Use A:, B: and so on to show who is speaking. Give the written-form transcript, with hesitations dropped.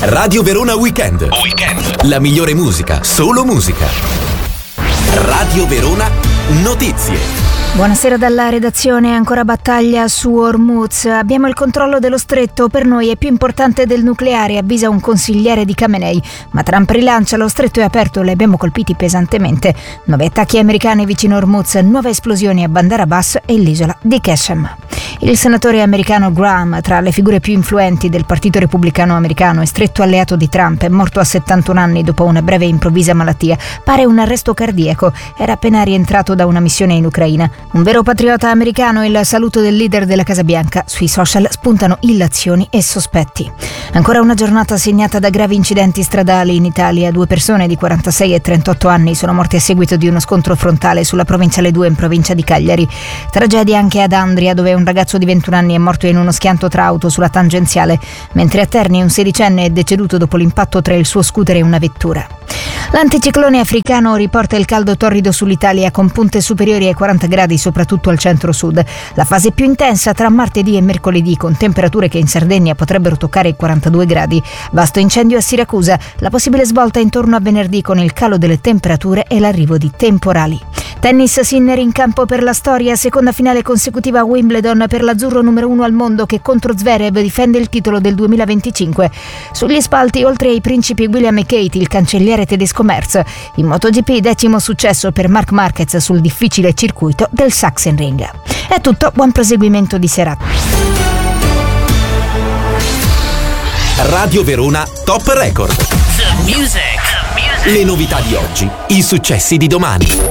A: Radio Verona Weekend. La migliore musica, solo musica. Radio Verona Notizie.
B: Buonasera dalla redazione. Ancora battaglia su Hormuz. Abbiamo il controllo dello stretto, per noi è più importante del nucleare, avvisa un consigliere di Khamenei. Ma Trump rilancia: lo stretto è aperto, li abbiamo colpiti pesantemente. 9 attacchi americani vicino Hormuz, 9 esplosioni a Bandar Abbas e l'isola di Qasem. Il senatore americano Graham, tra le figure più influenti del Partito Repubblicano americano e stretto alleato di Trump, è morto a 71 anni dopo una breve e improvvisa malattia. Pare un arresto cardiaco. Era appena rientrato da una missione in Ucraina. Un vero patriota americano, il saluto del leader della Casa Bianca. Sui social spuntano illazioni e sospetti. Ancora una giornata segnata da gravi incidenti stradali in Italia. 2 persone di 46 e 38 anni sono morte a seguito di uno scontro frontale sulla provinciale 2 in provincia di Cagliari. Tragedia anche ad Andria, dove un ragazzo di 21 anni è morto in uno schianto tra auto sulla tangenziale, mentre a Terni un 16enne è deceduto dopo l'impatto tra il suo scooter e una vettura. L'anticiclone africano riporta il caldo torrido sull'Italia, con punte superiori ai 40 gradi soprattutto al centro-sud. La fase più intensa tra martedì e mercoledì, con temperature che in Sardegna potrebbero toccare i 42 gradi. Vasto incendio a Siracusa, la possibile svolta intorno a venerdì con il calo delle temperature e l'arrivo di temporali. Tennis, Sinner in campo per la storia, seconda finale consecutiva a Wimbledon per l'azzurro numero 1 al mondo che contro Zverev difende il titolo del 2025. Sugli spalti, oltre ai principi William e Kate, il cancelliere tedesco Merz. In MotoGP, 10° successo per Marc Marquez sul difficile circuito del Sachsenring. È tutto, buon proseguimento di serata.
A: Radio Verona Top Record.
C: The music.
A: Le novità di oggi, i successi di domani.